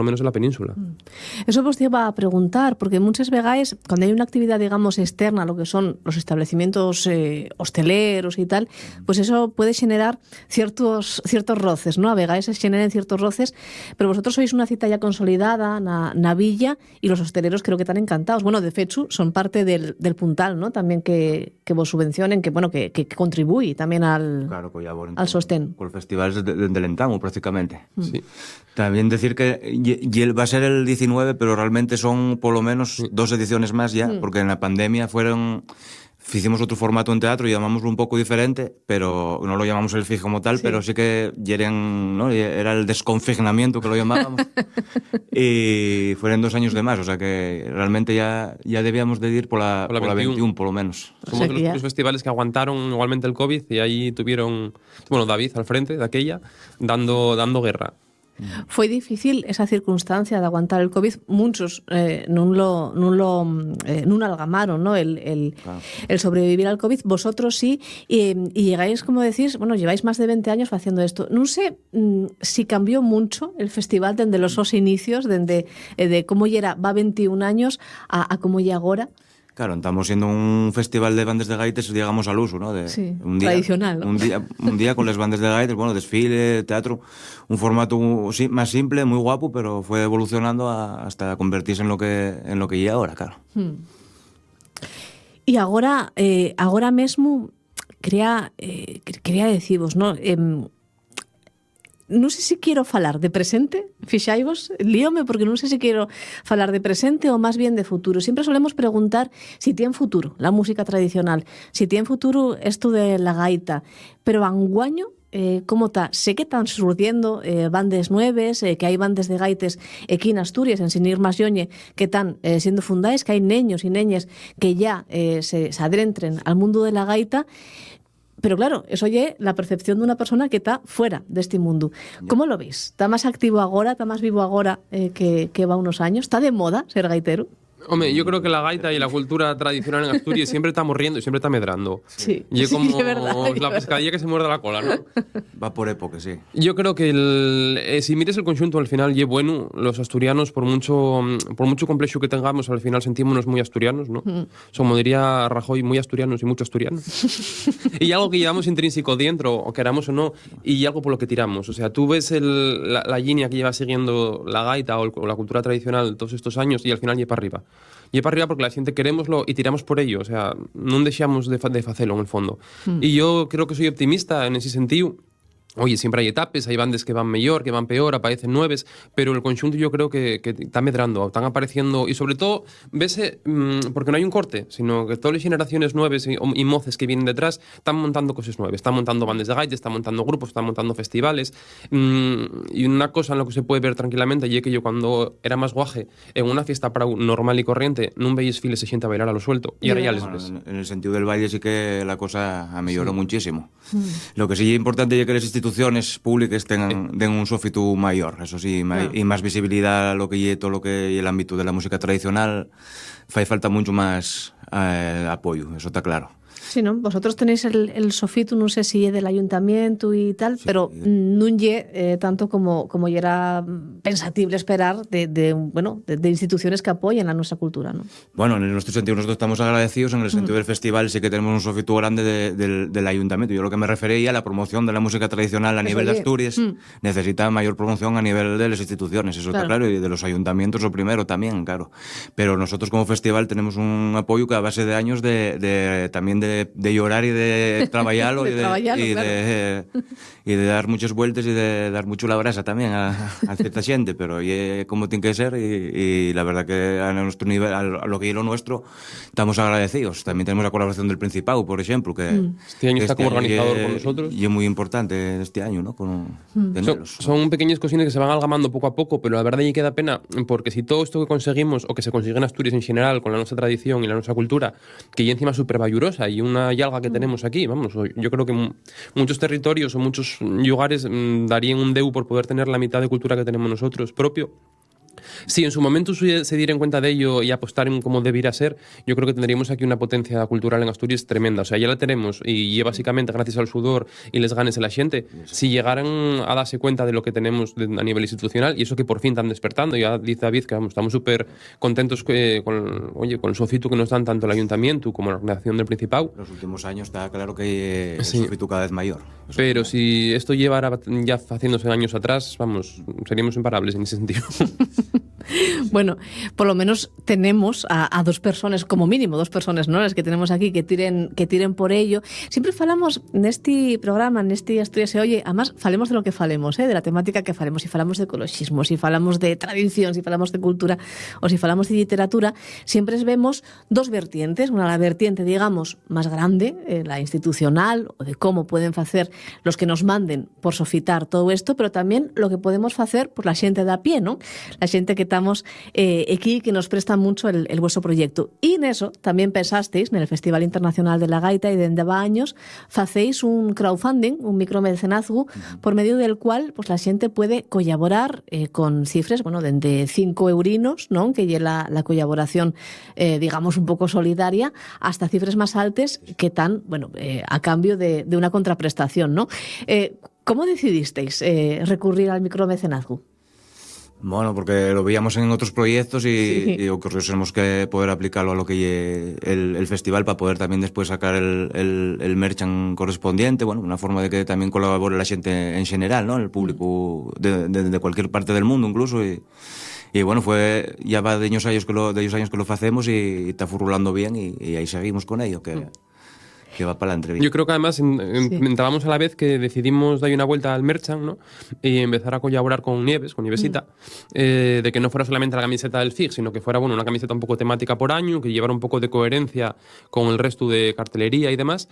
lo menos en la península. Eso pues te iba a preguntar, porque muchas veces, cuando hay una actividad, digamos, externa, lo que son los establecimientos hosteleros y tal, pues eso puede generar ciertos roces, ¿no? A veces se generan ciertos roces, pero vosotros sois una cita ya consolidada na villa, y los hosteleros creo que están encantados. Bueno, de fechu, son parte del puntal, ¿no? También que vos subvencionen, que contribuye también al sostén. Con el festival del Entamo, prácticamente. Sí. También decir que va a ser el 19, pero realmente son por lo menos 2 ediciones más ya, porque en la pandemia hicimos otro formato en teatro y llamámoslo un poco diferente, pero no lo llamamos el FIG como tal, pero sí que ¿no? Era el desconfinamiento que lo llamábamos. Y fueron 2 años de más, o sea que realmente ya debíamos de ir por la 21 por lo menos. Somos de los pocos festivales que aguantaron igualmente el COVID, y ahí tuvieron, David al frente de aquella, dando guerra. Foi difícil esa circunstancia de aguantar el COVID. Muchos nun algamaron, ¿no? el sobrevivir al COVID. Vosotros sí, y llegáis, como decís, lleváis más de 20 años haciendo esto. No sé si cambió mucho el festival desde los inicios, de cómo ya era, va 21 años, a cómo ya ahora. Claro, estamos siendo un festival de bandas de gaites, digamos, al uso, ¿no? Sí, tradicional, ¿no? Un día con las bandas de gaites, desfile, teatro, un formato más simple, muy guapo, pero fue evolucionando hasta convertirse en lo que ya ahora, claro. Y ahora mismo quería deciros, ¿no? Non sei se quero falar de presente, fixaivos, líome porque non sei se quero falar de presente ou máis bien de futuro. Siempre solemos preguntar si tiene futuro la música tradicional, si tiene futuro esto de la gaita, pero anguaño, ¿cómo está? Sé que están surgiendo bandes nueves, que hai bandes de gaites aquí en Asturias, en Sinir Masyoñe, que están siendo fundadas, que hai neños e neñas que ya se adentren al mundo de la gaita. Pero claro, eso es la percepción de una persona que está fuera de este mundo. ¿Cómo lo veis? ¿Está más activo ahora, está más vivo ahora que va unos años? ¿Está de moda ser gaitero? Hombre, yo creo que la gaita y la cultura tradicional en Asturias siempre está morriendo y siempre está medrando. Sí, y es como sí, es verdad, la pescadilla que se muerde la cola, ¿no? Va por época, sí. Yo creo que si mires el conjunto al final, y bueno, los asturianos, por mucho complejo que tengamos, al final sentímonos muy asturianos, ¿no? Como diría Rajoy, muy asturianos y mucho asturianos. Y algo que llevamos intrínseco dentro, o queramos o no, y algo por lo que tiramos. O sea, tú ves la línea que lleva siguiendo la gaita o la cultura tradicional todos estos años, y al final lleva para arriba. Y para arriba porque la xente querémoslo y tiramos por ello, o sea, non deixamos de facelo en el fondo. Y yo creo que soy optimista en ese sentido. Oye, siempre hay etapas, hay bandes que van mejor, que van peor, aparecen nueves, pero el conjunto yo creo que está medrando, están apareciendo, y sobre todo, vese, porque no hay un corte, sino que todas las generaciones nuevas y moces que vienen detrás están montando cosas nuevas, están montando bandes de gaites, están montando grupos, están montando festivales, y una cosa en lo que se puede ver tranquilamente, y es que yo cuando era más guaje, en una fiesta normal y corriente, no veis files de gente a bailar a lo suelto, y ahora ya les ves. En el sentido del baile sí que la cosa mejoró muchísimo. Lo que sí es importante es que las instituciones públicas den un sófitu mayor, eso sí, y más visibilidad a lo que es todo lo que es el ámbito de la música tradicional. Fai falta mucho más apoyo, eso está claro. Sí, ¿no? Vosotros tenéis el sofitu, no sé si es del ayuntamiento y tal, sí, pero no es tanto como ya era pensatible esperar de instituciones que apoyen a nuestra cultura, ¿no? Bueno, en nuestro sentido nosotros estamos agradecidos, en el sentido del festival sí que tenemos un sofitu grande del ayuntamiento. Yo lo que me refería a la promoción de la música tradicional a nivel de Asturias, necesita mayor promoción a nivel de las instituciones, eso está claro, y de los ayuntamientos lo primero también, claro. Pero nosotros como festival tenemos un apoyo que a base de años también de llorar y de trabajarlo y de dar muchas vueltas y de dar mucho la brasa también a cierta gente, pero como tiene que ser, y la verdad que a nuestro nivel, a lo que es lo nuestro, estamos agradecidos. También tenemos la colaboración del Principado, por ejemplo, que este año está como organizador con nosotros, y es muy importante este año, ¿no? Son pequeñas cositas que se van algamando poco a poco, pero la verdad es que da pena, porque si todo esto que conseguimos, o que se consigue en Asturias en general, con la nuestra tradición y la nuestra cultura, que ya encima es súper vallurosa, y una yalga que tenemos aquí, vamos, yo creo que muchos territorios o muchos lugares darían un deu por poder tener la mitad de cultura que tenemos nosotros propio, Si en su momento se diera en cuenta de ello y apostar en cómo debiera ser, yo creo que tendríamos aquí una potencia cultural en Asturias tremenda. O sea, ya la tenemos y básicamente gracias al sudor y les ganes de la gente. Si llegaran a darse cuenta de lo que tenemos a nivel institucional, y eso que por fin están despertando, ya dice David que estamos súper contentos con el socito que nos dan tanto el Ayuntamiento como la Organización del Principado. Los últimos años está claro que el socito cada vez mayor. Pero si esto llevara ya haciéndose años atrás, seríamos imparables en ese sentido. Bueno, por lo menos tenemos a dos personas, como mínimo, dos personas, ¿no?, las que tenemos aquí que tiren por ello. Siempre falamos neste programa, neste Asturias se oye, además falemos de lo que falemos, de la temática que falemos, si falamos de ecologismo, si falamos de tradición, si falamos de cultura o si falamos de literatura, siempre vemos dos vertientes, una la vertiente, digamos, más grande, la institucional, o de cómo pueden hacer los que nos manden por sofitar todo esto, pero también lo que podemos hacer por la xente de a pie, ¿no?, la xente que estamos aquí, que nos presta mucho el vuestro proyecto. Y en eso también pensasteis, en el Festival Internacional de la Gaita, y dende va años facéis un crowdfunding, un micromecenazgo, por medio del cual pues la xente puede colaborar con cifras, dende 5 eurinos, ¿no?, que lle la colaboración, digamos, un poco solidaria, hasta cifras más altas que están, a cambio de una contraprestación, ¿no? ¿Cómo decidisteis recurrir al micromecenazgo? Bueno, porque lo veíamos en otros proyectos y ocurrió que poder aplicarlo a lo que el festival para poder también después sacar el merchan correspondiente, una forma de que también colabore la gente en general, ¿no?, el público de cualquier parte del mundo incluso, y bueno, ya va de años que lo hacemos y está furulando bien y ahí seguimos con ello, que va para la entrevista. Yo creo que además entrábamos a la vez que decidimos dar una vuelta al merchant, ¿no?, y empezar a colaborar con Nievesita, de que no fuera solamente la camiseta del FIG, sino que fuera una camiseta un poco temática por año, que llevara un poco de coherencia con el resto de cartelería y demás,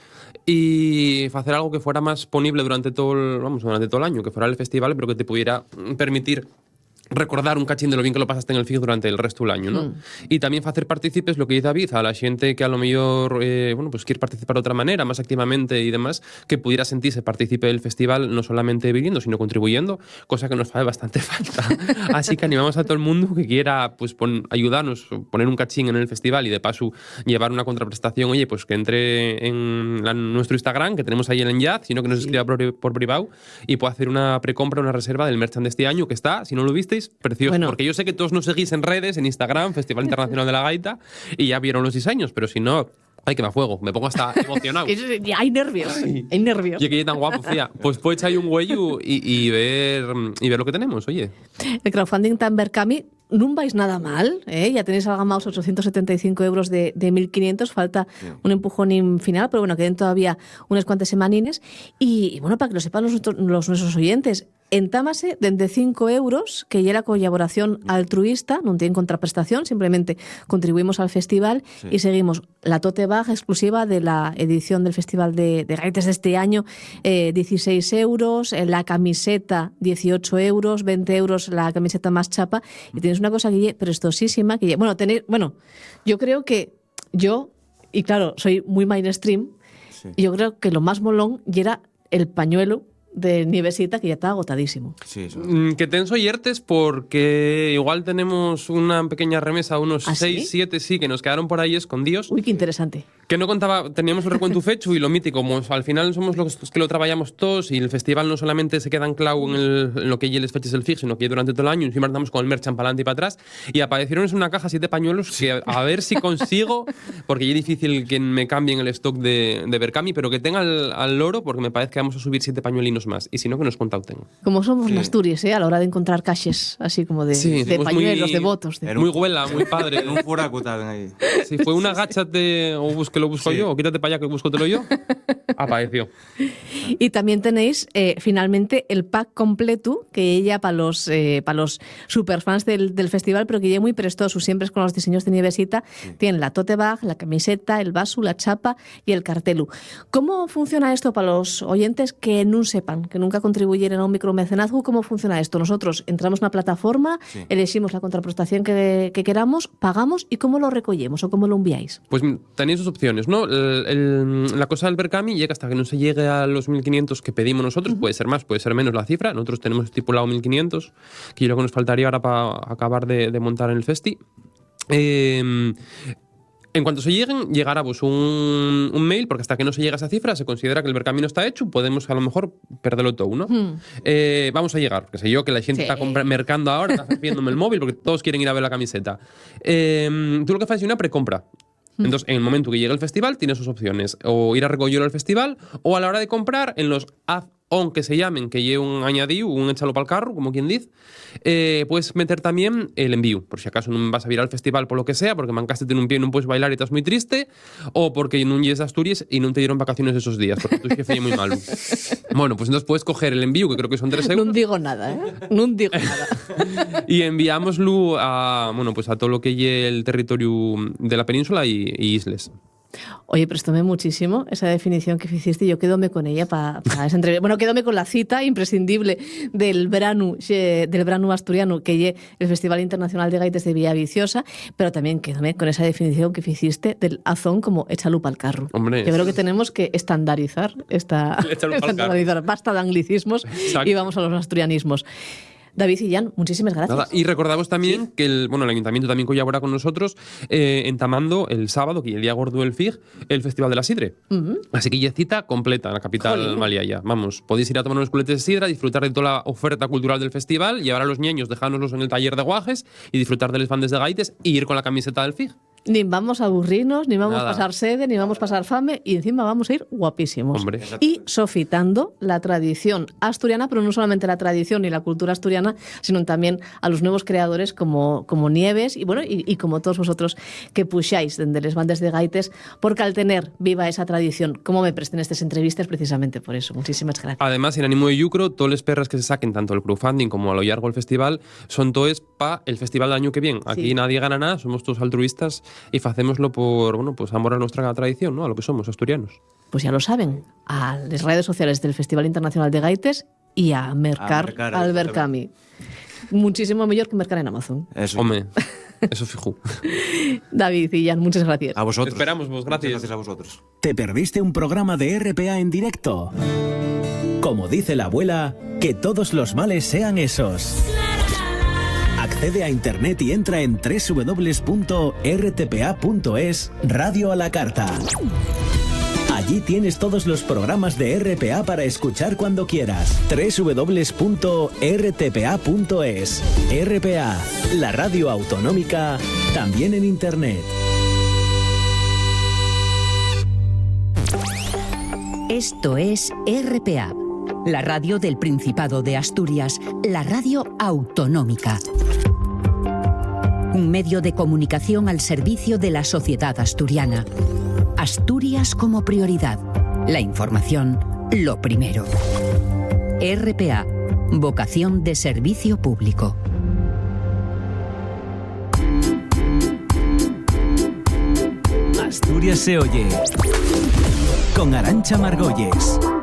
y hacer algo que fuera más ponible durante todo el año, que fuera el festival, pero que te pudiera permitir recordar un cachín de lo bien que lo pasaste en el FIG durante el resto del año, ¿no? Y también hacer partícipes, lo que dice David, a la gente que a lo mejor pues quiere participar de otra manera, más activamente y demás, que pudiera sentirse partícipe del festival, no solamente viviendo, sino contribuyendo, cosa que nos hace bastante falta. Así que animamos a todo el mundo que quiera pues ayudarnos, poner un cachín en el festival y de paso llevar una contraprestación, pues que entre en nuestro Instagram, que tenemos ahí el enlace, sino que nos escriba por privado y pueda hacer una precompra, una reserva del merchant de este año, que está, si no lo visteis, precioso, porque yo sé que todos nos seguís en redes, en Instagram, Festival Internacional de la Gaita, y ya vieron los diseños, pero si no, ay, que me fuego, me pongo hasta emocionado. Hay nervios, hay nervios. Y que tan guapo, fía. Pues puedes echar ahí un huello y ver lo que tenemos, oye. El crowdfunding tan Berkami non vais nada mal, ya tenéis algamados 875 euros de 1.500, falta un empujonín final, pero queden todavía unas cuantas semanines, y para que lo sepan nuestros oyentes, entámase dende 5 euros, que ya la colaboración altruista, non tienen contraprestación, simplemente contribuimos al festival y seguimos la tote bag exclusiva de la edición del Festival de Gaitas de este año, 16 euros, la camiseta 18 euros, 20 euros la camiseta más chapa, y tenéis una cosa que es prestosísima, que yo creo que y claro, soy muy mainstream, y yo creo que lo más molón era el pañuelo de Nievesita, que ya está agotadísimo. Sí, eso. Que tenso yertes, porque igual tenemos una pequeña remesa, unos 6, 7, que nos quedaron por ahí escondidos. Uy, qué interesante. Que no contaba, teníamos el recuento fecho y lo mítico, como al final somos los que lo trabajamos todos y el festival no solamente se queda anclado en lo que ya les feches el FIG, sino que durante todo el año encima andamos con el merchan para adelante y para atrás, y aparecieron en una caja 7 pañuelos que a ver si consigo, porque ya es difícil que me cambien el stock de Berkami, pero que tenga al loro, porque me parece que vamos a subir 7 pañuelinos más, y si no, que nos contacten. Como somos en Asturias, a la hora de encontrar caches así como de pañuelos, de votos. Muy huela, muy padre. En un furaco también ahí. Si fue una gáchate o lo busco yo, o quítate para allá que búscotelo yo, apareció. Y también tenéis finalmente el pack completo, que ella para los superfans del festival, pero que ya muy prestoso, siempre es con los diseños de Nievesita, tiene la tote bag, la camiseta, el vaso, la chapa y el cartelu. ¿Cómo funciona esto para los oyentes que no sepan, que nunca contribuyeron a un micromecenazgo? ¿Cómo funciona esto? Nosotros entramos en una plataforma, elegimos la contraprestación que queramos, pagamos, y ¿cómo lo recogemos o cómo lo enviáis? Pues tenéis dos opciones. opciones, ¿no? La cosa del Berkami llega hasta que no se llegue a los 1.500 que pedimos nosotros, puede ser más, puede ser menos la cifra, nosotros tenemos estipulado 1.500, que yo creo que nos faltaría ahora para acabar de montar en el festi. En cuanto se lleguen, llegará pues, un mail, porque hasta que no se llega a esa cifra se considera que el Berkami no está hecho, podemos a lo mejor perderlo todo, ¿no? Vamos a llegar, que sé yo, que la gente está mercando ahora, está viéndome el móvil, porque todos quieren ir a ver la camiseta. Tú lo que haces es una precompra. Entonces, en el momento que llegue el festival, tienes sus opciones. O ir a recogerlo al festival, o a la hora de comprar, en los add-on que se llamen, que lleve un añadido, un échalo para el carro, como quien dice, puedes meter también el envío. Por si acaso no vas a ir al festival por lo que sea, porque mancaste en un pie y no puedes bailar y estás muy triste, o porque no llegues a Asturias y no te dieron vacaciones esos días, porque tu jefe es muy malo. Bueno, pues entonces puedes coger el envío, que creo que son 3 euros. No digo nada, ¿eh? No digo nada. Y enviámoslo a, bueno, pues a todo lo que lleve el territorio de la península y isles. Oye, prestóme muchísimo esa definición que hiciste y yo quedóme con ella para esa entrevista. Bueno, quedóme con la cita imprescindible del verano asturiano, que es el Festival Internacional de Gaites de Villaviciosa, pero también quedóme con esa definición que hiciste del azón como échalo pa'l carro. Hombre, yo creo que tenemos que estandarizar basta de anglicismos. Exacto. Y vamos a los asturianismos. David y Jan, muchísimas gracias. Nada, y recordamos también que el Ayuntamiento también colabora con nosotros entamando el sábado, que es el día gordo del FIG, el Festival de la Sidre. Así que ya cita completa en la capital maliaya. Vamos, podéis ir a tomar unos culetes de sidra, disfrutar de toda la oferta cultural del festival, llevar a los niños, dejárnoslos en el taller de guajes y disfrutar de los bandes de gaites y ir con la camiseta del FIG. Ni vamos a aburrirnos, ni vamos a pasar sede, ni vamos a pasar fame y encima vamos a ir guapísimos. Hombre. Y sofitando la tradición asturiana, pero no solamente la tradición y la cultura asturiana, sino también a los nuevos creadores como Nieves y bueno y como todos vosotros que pusháis desde las bandas de gaites, porque al tener viva esa tradición, como me presten estas entrevistas precisamente por eso. Muchísimas gracias. Además, sin ánimo de lucro, todas las perras que se saquen, tanto el crowdfunding como a lo largo del festival, son todas para el festival del año que viene. Aquí nadie gana nada, somos todos altruistas y hacémoslo por, bueno, pues amor a nuestra tradición, ¿no? A lo que somos, asturianos. Pues ya lo saben, a las redes sociales del Festival Internacional de Gaites y a mercar al Berkami. Muchísimo mejor que mercar en Amazon. Eso. Hombre, eso fijo. David y Jan, muchas gracias. A vosotros. Esperamos vos, gracias. Muchas gracias a vosotros. ¿Te perdiste un programa de RPA en directo? Como dice la abuela, que todos los males sean esos. Accede a internet y entra en www.rtpa.es, Radio a la Carta. Allí tienes todos los programas de RPA para escuchar cuando quieras. www.rtpa.es. RPA, la radio autonómica, también en internet. Esto es RPA, la radio del Principado de Asturias, la radio autonómica. Un medio de comunicación al servicio de la sociedad asturiana. Asturias como prioridad. La información, lo primero. RPA, vocación de servicio público. Asturias se oye. Con Arantxa Margolles.